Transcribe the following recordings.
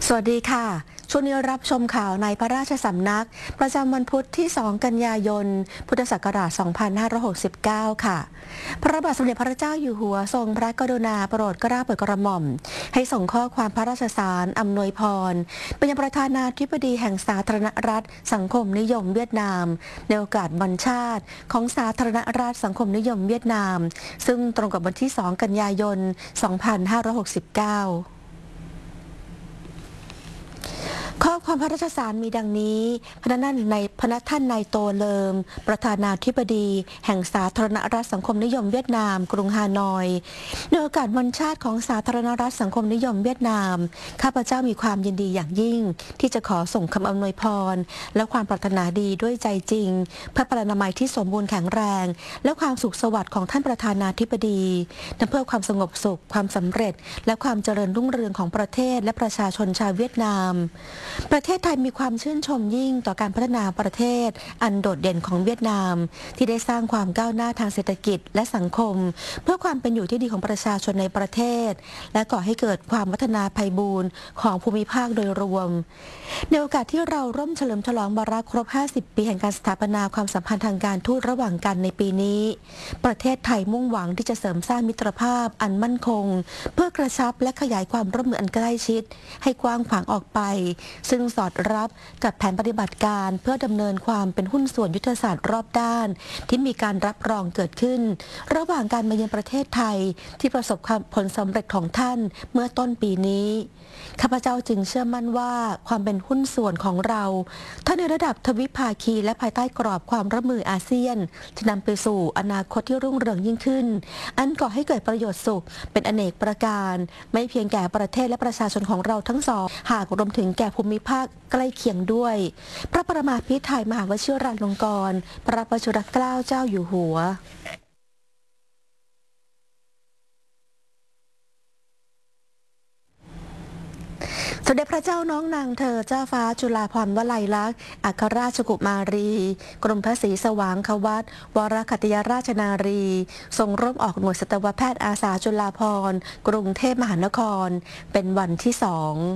สวัสดีค่ะช่วงนี้รับชมข่าวในพระราชสำนักประจำวันพุธที่ 2 กันยายน พุทธศักราช 2569 ค่ะ พระบาทสมเด็จพระเจ้าอยู่หัวทรงพระกรุณาโปรดเกล้าโปรดกระหม่อมให้ส่งข้อความพระราชสารอำนวยพรไปยังประธานาธิบดีแห่งสาธารณรัฐสังคมนิยมเวียดนามในโอกาสวันชาติของสาธารณรัฐสังคมนิยมเวียดนามซึ่งตรงกับวันที่ 2 กันยายน 2569ข้อความพระราชสารมีดังนี้พระท่านนายโตเลิมประธานาธิบดีแห่งสาธารณรัฐสังคมนิยมเวียดนามกรุงฮานอยในโอกาสวันชาติของสาธารณรัฐสังคมนิยมเวียดนามข้าพเจ้ามีความยินดีอย่างยิ่งที่จะขอส่งคำอำนวยพรและความปรารถนาดีด้วยใจจริงเพื่อปรนามัยที่สมบูรณ์แข็งแรงและความสุขสวัสดิ์ของท่านประธานาธิบดีและเพื่อความสงบสุขความสำเร็จและความเจริญรุ่งเรืองของประเทศและประชาชนชาวเวียดนามประเทศไทยมีความชื่นชมยิ่งต่อการพัฒนาประเทศอันโดดเด่นของเวียดนามที่ได้สร้างความก้าวหน้าทางเศรษฐกิจและสังคมเพื่อความเป็นอยู่ที่ดีของประชาชนในประเทศและก่อให้เกิดความพัฒนาไพบูรย์ของภูมิภาคโดยรวมในโอกาสที่เราร่วมเฉลิมฉลองวาระครบ 50 ปีแห่งการสถาปนาความสัมพันธ์ทางการทูตระหว่างกันในปีนี้ประเทศไทยมุ่งหวังที่จะเสริมสร้างมิตรภาพอันมั่นคงเพื่อกระชับและขยายความร่วมมืออันใกล้ชิดให้กว้างขวางออกไปซึ่งสอดรับกับแผนปฏิบัติการเพื่อดำเนินความเป็นหุ้นส่วนยุทธศาสตร์รอบด้านที่มีการรับรองเกิดขึ้นระหว่างการมาเยือนประเทศไทยที่ประสบผลสำเร็จของท่านเมื่อต้นปีนี้ข้าพเจ้าจึงเชื่อมั่นว่าความเป็นหุ้นส่วนของเราทั้งในระดับทวิภาคีและภายใต้กรอบความร่วมมืออาเซียนจะนำไปสู่อนาคตที่รุ่งเรืองยิ่งขึ้นอันก่อให้เกิดประโยชน์สุขเป็นอเนกประการไม่เพียงแก่ประเทศและประชาชนของเราทั้งสองหากรวมถึงแก่ภูมิภาคใกล้เคียงด้วยพระประมาภิไธยมหาวชิราลงกรณ์พระวชิรเกล้าเจ้าอยู่หัวสมเด็จพระเจ้าน้องนางเธอเจ้าฟ้าจุฬาภรณ์วลัยลักษณ์อัครราชกุมารีกรมพระศรีสว่างควัตรวรคัตติยราชนารีทรงร่วมออกหน่วยสัตวแพทย์อาสาจุฬาภรณ์กรุงเทพมหานครเป็นวันที่ 2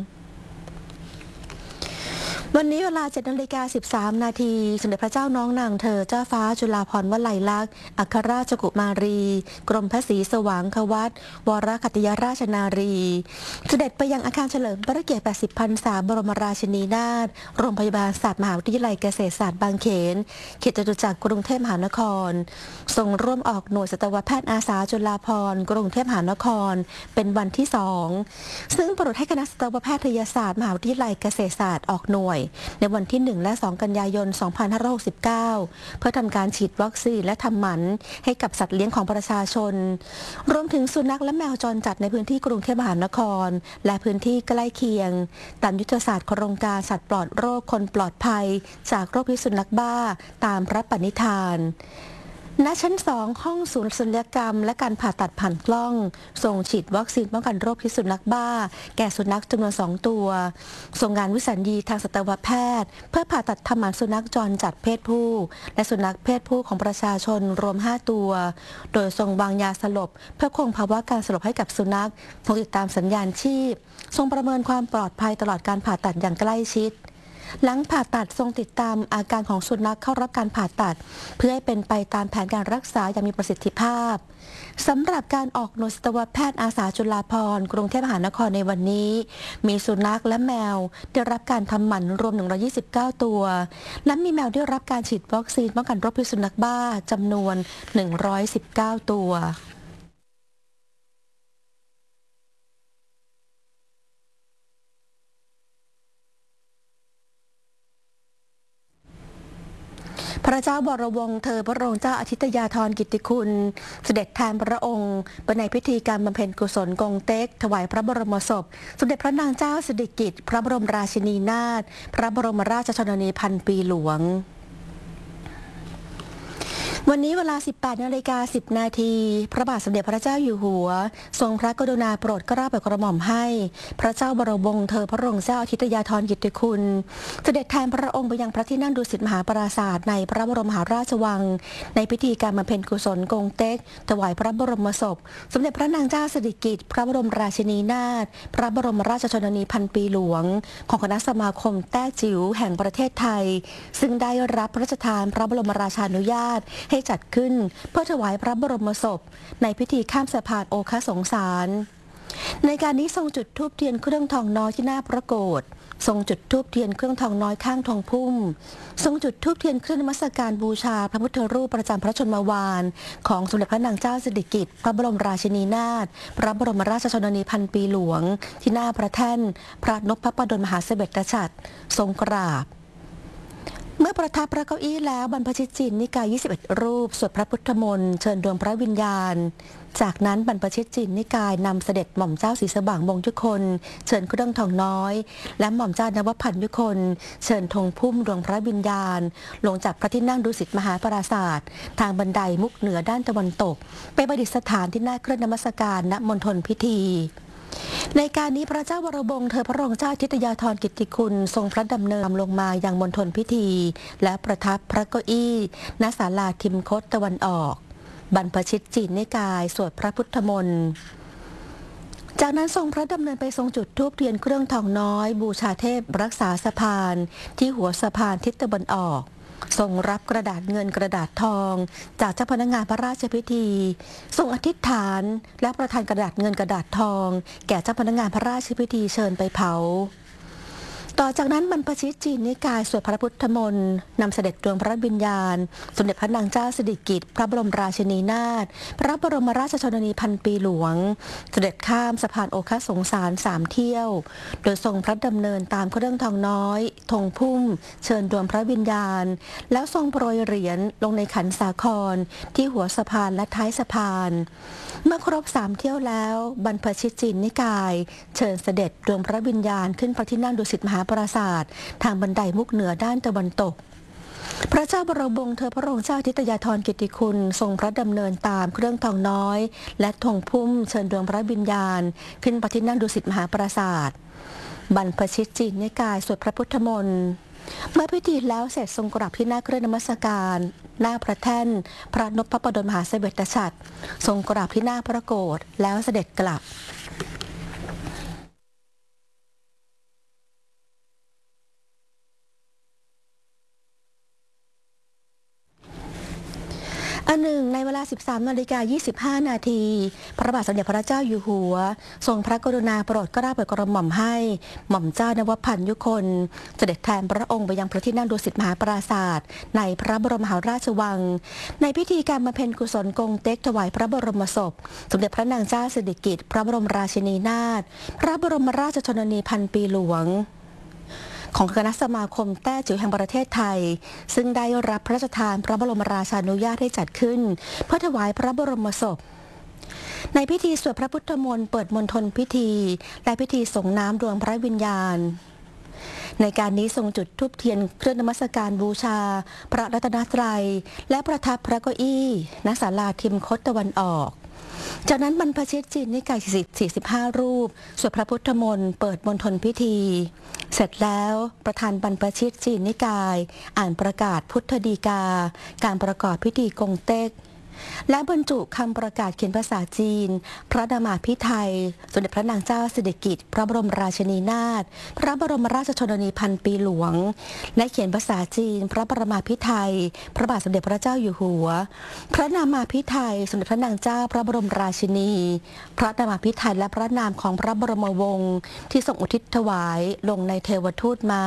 วันนี้เวลา 7:13 นาทีสมเด็จพระเจ้าน้องนางเธอเจ้าฟ้าจุฬาภรณ์วลัยลักษณ์อัครราชกุมารีกรมพระศรีสว่างควัตรวรคัตติยราชนารีเสด็จไปยังอาคารเฉลิมพระเกียรติ 80 พรรษาบรมราชินีนาถโรงพยาบาลศาสตร์มหาวิทยาลัยเกษตรศาสตร์บางเขนเขตจตุจักรกรุงเทพมหานครทรงร่วมออกหน่วยสัตวแพทย์อาสาจุฬาภรณ์กรุงเทพมหานครเป็นวันที่ 2ซึ่งโปรดให้คณะสัตวแพทยศาสตร์มหาวิทยาลัยเกษตรศาสตร์ออกหน่วยในวันที่ 1 และ 2 กันยายน 2569 เพื่อทำการฉีดวัคซีนและทำหมันให้กับสัตว์เลี้ยงของประชาชนรวมถึงสุนัขและแมวจรจัดในพื้นที่กรุงเทพมหานครและพื้นที่ใกล้เคียงตามยุทธศาสตร์โครงการสัตว์ปลอดโรคคนปลอดภัยจากโรคพิษสุนัขบ้าตามพระปณิธานณชั้น 2 ห้องศูนย์ศัลยกรรมและการผ่าตัดผ่านกล้องส่งฉีดวัคซีนป้องกันโรคพิษสุนัขบ้าแก่สุนัขจำนวน 2 ตัวส่งงานวิสัญญีทางสัตวแพทย์เพื่อผ่าตัดทำหมันสุนัขจรจัดเพศผู้และสุนัขเพศผู้ของประชาชนรวม 5 ตัวโดยทรงวางยาสลบเพื่อคงภาวะการสลบให้กับสุนัขทรงติดตามสัญญาณชีพทรงประเมินความปลอดภัยตลอดการผ่าตัดอย่างใกล้ชิดหลังผ่าตัดทรงติดตามอาการของสุนัขเข้ารับการผ่าตัดเพื่อให้เป็นไปตามแผนการรักษาอย่างมีประสิทธิภาพสำหรับการออกหน่วยสัตวแพทย์อาสาจุฬาภรณ์กรุงเทพมหานครในวันนี้มีสุนัขและแมวได้รับการทำหมันรวม129 ตัวและมีแมวได้รับการฉีดวัคซีนป้องกันโรคพิษสุนัขบ้าจำนวน119 ตัวพระเจ้าบรวงศ์เธอพระองค์เจ้าอาทิตยาธรกิตติคุณเสด็จแทนพระองค์ไปในพิธีการบำเพ็ญกุศลกงเต็กถวายพระบรมศพสมเด็จพระนางเจ้าสิริกิติ์พระบรมราชินีนาถพระบรมราชชนนีพันปีหลวงวันนี้เวลา 18:10 นาทีพระบาทสมเด็จพระเจ้าอยู่หัวทรงพระกรุณาโปรดเกล้าโปรดกระหม่อมให้พระเจ้าบรมวงศ์เธอพระองค์เจ้าอาทิตยาธรกิตติคุณเสด็จแทนพระองค์ไปยังพระที่นั่งดุสิตมหาปราสาทในพระบรมมหาราชวังในพิธีการบำเพ็ญกุศลกงเต็กถวายพระบรมศพสมเด็จพระนางเจ้าสิริกิติ์พระบรมราชินีนาถพระบรมราชชนนีพันปีหลวงของคณะสมาคมแต้จิ๋วแห่งประเทศไทยซึ่งได้รับพระราชทานพระบรมราชานุญาตให้จัดขึ้นเพื่อถวายพระบรมศพในพิธีข้ามสะพานโอคสงสารในการนี้ทรงจุดธูปเทียนเครื่องทองน้อยที่หน้าพระโกฐทรงจุดธูปเทียนเครื่องทองน้อยข้างทองพุ่มทรงจุดธูปเทียนเครื่องนมัสการบูชาพระพุทธรูปประจำพระชนมวานของสมเด็จพระนางเจ้าสิริกิติ์พระบรมราชินีนาถพระบรมราชชนนีพันปีหลวงที่หน้าพระแท่นพระนพพระดลมหาเสด็จฉัตรทรงกราบเมื่อประทับพระเก้าอี้แล้วบรรพชิตจินนิกาย 21 รูปสวดพระพุทธมนต์เชิญดวงพระวิญญาณจากนั้นบรรพชิตจินนิกายนำเสด็จหม่อมเจ้าศรีสว่างมงคลคนเชิญเครื่องทองน้อยและหม่อมเจ้านวพันธ์ยุคนเชิญธงพุ่มดวงพระวิญญาณลงจากพระที่นั่งดุสิตมหาปราสาททางบันไดมุกเหนือด้านตะวันตกไปประดิษฐานที่หน้าเครื่องนมัสการณมณฑลพิธีในการนี้พระเจ้าวรวงศ์เธอพระองค์เจ้าอาทิตยาธรกิตติคุณทรงพระดำเนินลงมายังมณฑลพิธีและประทับพระเก้าอี้ณศาลาทิมคตตะวันออกบรรพชิตจินนิกายสวดพระพุทธมนต์จากนั้นทรงพระดำเนินไปทรงจุดธูปเทียนเครื่องทองน้อยบูชาเทพรักษาสะพานที่หัวสะพานทิศตะวันออกทรงรับกระดาษเงินกระดาษทองจากเจ้าพนักงานพระราชพิธีทรงอธิษฐานและประทานกระดาษเงินกระดาษทองแก่เจ้าพนักงานพระราชพิธีเชิญไปเผาต่อจากนั้นบรรพชิตจินนิกายสวดพระพุทธมนต์นำเสด็จดวงพระวิญญาณสมเด็จพระนางเจ้าสิริกิติ์พระบรมราชินีนาถพระบรมราชชนนีพันปีหลวงเสด็จข้ามสะพานโอคสงสาร3 เที่ยวโดยทรงพระดำเนินตามเครื่องทองน้อยธงพุ่มเชิญดวงพระวิญญาณแล้วทรงโปรยเหรียญลงในขันสาครที่หัวสะพานและท้ายสะพานเมื่อครบ3 เที่ยวแล้วบรรพชิตจินนิกายเชิญเสด็จดวงพระวิญญาณขึ้นพระที่นั่งดุสิตมหาปราสาททางบันไดมุกเหนือด้านตะวันตกพระเจ้าบรมวงศ์เธอพระองค์เจ้าอาทิตยาธรกิตติคุณทรงพระดำเนินตามเครื่องทองน้อยและธงพุ่มเชิญดวงพระวิญญาณขึ้นพระที่นั่งดุสิตมหาปราสาทบรรพชิตจินนิกายสวดพระพุทธมนต์เมื่อพิธีแล้วเสร็จทรงกราบที่หน้าเครื่องนมัสการหน้าพระแท่นพระนพพระดลมหาเสด็จฉัตรทรงกราบที่หน้าพระโกฐแล้วเสด็จกลับอันหนึ่งในเวลา 13:25 นาทีพระบาทสมเด็จพระเจ้าอยู่หัวทรงพระกรุณาโปรดเกล้าโปรดกระหม่อมให้หม่อมเจ้านวพันธ์ยุคนเสด็จแทนพระองค์ไปยังพระที่นั่งดุสิตมหาปราสาทในพระบรมมหาราชวังในพิธีการบำเพ็ญกุศลกงเต็กถวายพระบรมศพสมเด็จพระนางเจ้าสิริกิติ์พระบรมราชินีนาถพระบรมราชชนนีพันปีหลวงของคณะสมาคมแต้จิ๋วแห่งประเทศไทยซึ่งได้รับพระราชทานพระบรมราชานุญาตให้จัดขึ้นเพื่อถวายพระบรมศพในพิธีสวดพระพุทธมนต์เปิดมณฑลพิธีและพิธีส่งน้ำดวงพระวิญญาณในการนี้ทรงจุดธูปเทียนเครื่องนมัสการบูชาพระรัตนตรัยและประทับพระเก้าอี้ณศาลาทิมคตตะวันออกจากนั้นบรรพชิตจินนิกาย45 รูปสวดพระพุทธมนต์เปิดมณฑลพิธีเสร็จแล้วประธานบรรพชิตจินนิกายอ่านประกาศพุทธฎีกาการประกอบพิธีกงเต็กและบรรจุคำประกาศเขียนภาษาจีนพระนามาภิไธยสมเด็จพระนางเจ้าสิริกิติ์พระบรมราชินีนาถพระบรมราชชนนีพันปีหลวงและเขียนภาษาจีนพระบรมภิไธยพระบาทสมเด็จพระเจ้าอยู่หัวพระนามาภิไธยสมเด็จพระนางเจ้าพระบรมราชินีพระนามาภิไธยและพระนามของพระบรมวงศ์ที่ทรงอุทิศถวายลงในเทวทูตม้า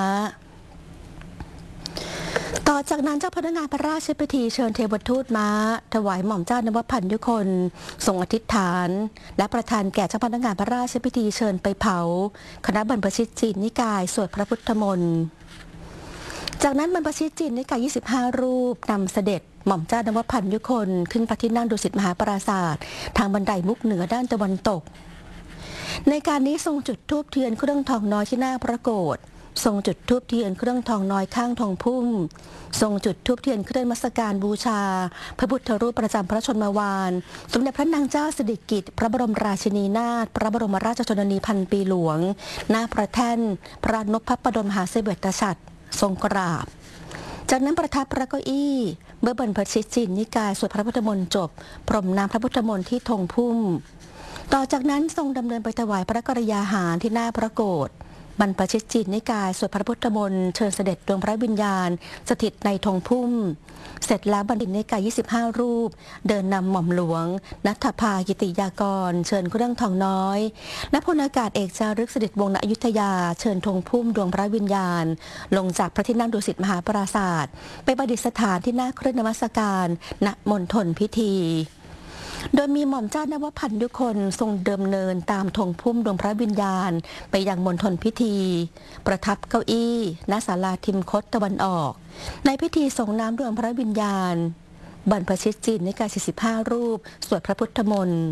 ต่อจากนั้นเจ้าพนักงานพระราชพิธีเชิญเทวทูตม้าถวายหม่อมเจ้านวพันธ์ยุคนทรงอธิษฐานและประทานแก่เจ้าพนักงานพระราชพิธีเชิญไปเผาคณะบรรพชิตจินนิกายสวดพระพุทธมนต์จากนั้นบรรพชิตจินนิกาย25 รูปนำเสด็จหม่อมเจ้านวพันธ์ยุคนขึ้นพระที่นั่งดุสิตมหาปราสาททางบันไดมุกเหนือด้านตะวันตกในการนี้ทรงจุดธูปเทียนเครื่องทองน้อยที่หน้าพระโกฐทรงจุดธูปเทียนเครื่องทองน้อยข้างทองพุ่มทรงจุดธูปเทียนเครื่องนมัสการบูชาพระพุทธรูปประจำพระชนมวานสมเด็จพระนางเจ้าสิริกิติ์พระบรมราชินีนาถพระบรมราชชนนีพันปีหลวงณพระแท่นพระนพปฐมมหาเสวตฉัตรทรงกราบจากนั้นประทับพระเก้าอี้เมื่อบรรพชิตจินนิกายสวดพระพุทธมนต์จบพรมน้ำพระพุทธมนต์ที่ธงพุ่มต่อจากนั้นทรงดำเนินไปถวายพระกรยาหารที่หน้าพระโกฐบรรพชิตจินนิกายสวดพระพุทธมนต์เชิญเสด็จดวงพระวิญญาณสถิตในธงพุ่มเสร็จแล้วบัณฑิตนิกาย25 รูปเดินนำหม่อมหลวงณัฐภากิติยากรเชิญเครื่องทองน้อยและพลอากาศเอกจารึกเสด็จวงศ์ณอยุธยาเชิญธงพุ่มดวงพระวิญญาณลงจากพระที่นั่งดุสิตมหาปราสาทไปประดิษฐานที่หน้าเครื่องนมัสการณมณฑลพิธีโดยมีหม่อมเจ้านวพันยุคนทรงดำเนินตามธงพุ่มดวงพระวิญญาณไปยังมณฑลพิธี ประทับเก้าอี้ณศาลาทิมคตตะวันออกในพิธีส่งน้ำดวงพระวิญญาณบรรพชิตจินนิกาย45 รูปสวดพระพุทธมนต์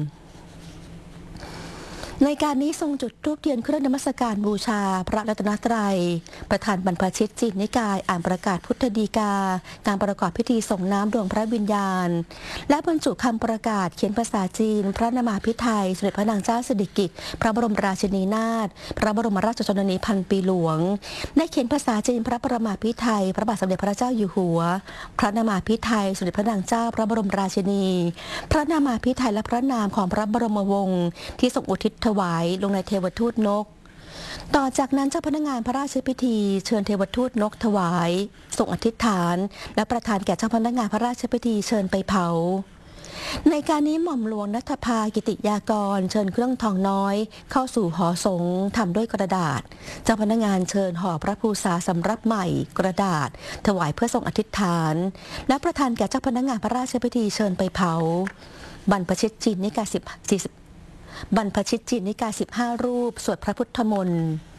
ในการนี้ทรงจุดธูปเทียนเครื่องนมัสการบูชาพระรัตนตรัยประธานบรรพชิตจินนิกายอ่านประกาศพุทธดีกาการประกอบพิธีส่งน้ำดวงพระวิญญาณและบรรจุคำประกาศเขียนภาษาจีนพระนามาภิไธยสมเด็จพระนางเจ้าสิริกิติ์พระบรมราชินีนาถพระบรมราชชนนีพันปีหลวงได้เขียนภาษาจีนพระประมาภิไธยพระบาทสมเด็จพระเจ้าอยู่หัวพระนามาภิไธยสมเด็จพระนางเจ้าพระบรมราชินีพระนามาภิไธยและพระนามของพระบรมวงศ์ที่ทรงอุทิศถวายลงในเทวทูตนกต่อจากนั้นเจ้าพนักงานพระราชพิธีเชิญเทวทูตนกถวายส่งอธิษฐานและประทานแก่เจ้าพนักงานพระราชพิธีเชิญไปเผาในการนี้หม่อมหลวงณัฐภากิติยากรเชิญเครื่องทองน้อยเข้าสู่หอสงฆ์ทำด้วยกระดาษเจ้าพนักงานเชิญห่อพระภูษาสำรับใหม่กระดาษถวายเพื่อส่งอธิษฐานและประทานแก่เจ้าพนักงานพระราชพิธีเชิญไปเผาบรรพชิตจินนิกายบรรพชิตจินนิกาย15 รูปสวดพระพุทธมนต์